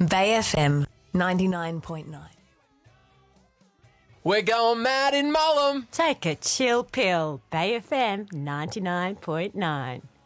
Bay FM 99.9. We're going mad in Mullum. Take a chill pill. Bay FM 99.9.